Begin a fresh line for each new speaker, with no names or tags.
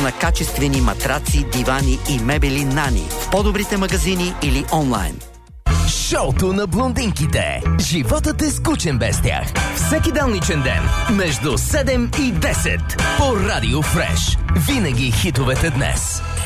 на качествени матраци, дивани и мебели Нани в по-добрите магазини или онлайн.
Шоуто на блондинките. Животът е скучен без тях. Всеки делничен ден между 7 и 10 по Радио Фреш. Винаги хитовете днес.